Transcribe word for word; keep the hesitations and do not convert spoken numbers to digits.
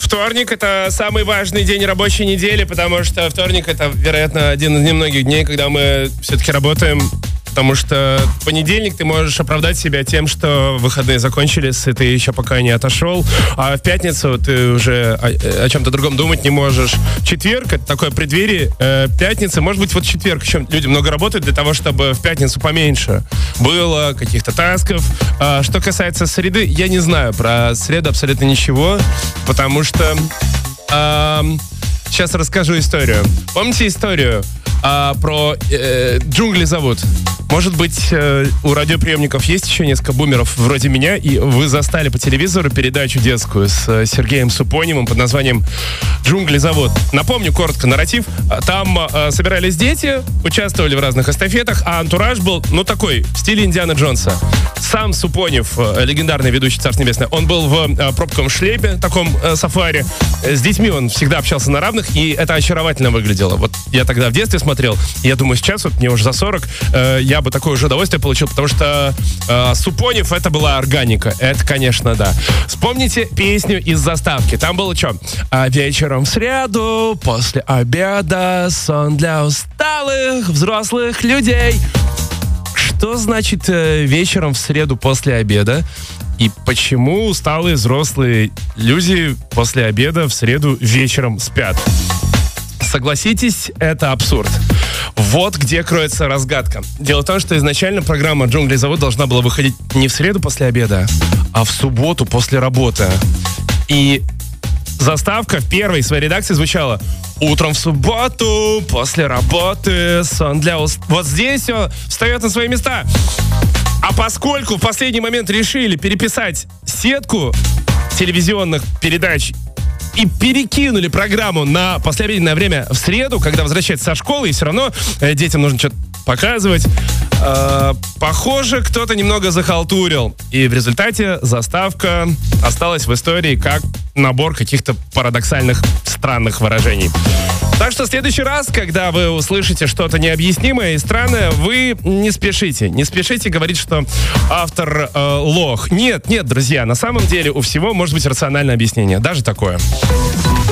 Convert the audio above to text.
Вторник — это самый важный день рабочей недели, потому что вторник — это, вероятно, один из немногих дней, когда мы все-таки работаем. Потому что в понедельник ты можешь оправдать себя тем, что выходные закончились, и ты еще пока не отошел. А в пятницу ты уже о, о чем-то другом думать не можешь. Четверг — это такое преддверие э, пятницы. Может быть, вот в четверг еще люди много работают для того, чтобы в пятницу поменьше было каких-то тасков. А что касается среды, я не знаю про среду абсолютно ничего, потому что... Э, сейчас расскажу историю. Помните историю а, про э, «Джунгли зовут»? Может быть, э, у радиоприемников есть еще несколько бумеров вроде меня, и вы застали по телевизору передачу детскую с э, Сергеем Супоневым под названием «Джунгли зовут». Напомню коротко нарратив. Там э, собирались дети, участвовали в разных эстафетах, а антураж был, ну, такой, в стиле Индианы Джонса. Сам Супонев, э, легендарный ведущий, Царство Небесное, он был в э, пробковом шлеме, таком э, сафари. С детьми он всегда общался на равных, и это очаровательно выглядело. Вот я тогда в детстве смотрел, и я думаю, сейчас, вот мне уже за сорок, э, я бы такое же удовольствие получил, потому что э, Супонев — это была органика. Это, конечно, да. Вспомните песню из заставки. Там было что? А вечером в среду, после обеда, сон для усталых взрослых людей. Что значит э, вечером в среду после обеда? И почему усталые взрослые люди после обеда в среду вечером спят? Согласитесь, это абсурд. Вот где кроется разгадка. Дело в том, что изначально программа «Джунгли зовут» должна была выходить не в среду после обеда, а в субботу после работы. И заставка в первой своей редакции звучала: «Утром в субботу, после работы, сон для уст...» Вот здесь все встает на свои места. А поскольку в последний момент решили переписать сетку телевизионных передач и перекинули программу на послеобеденное время в среду, когда возвращается со школы, и все равно э, детям нужно что-то показывать. Э, похоже, кто-то немного захалтурил. И в результате заставка осталась в истории как набор каких-то парадоксальных, странных выражений. Так что в следующий раз, когда вы услышите что-то необъяснимое и странное, вы не спешите. Не спешите говорить, что автор э, лох. Нет, нет, друзья, на самом деле у всего может быть рациональное объяснение. Даже такое.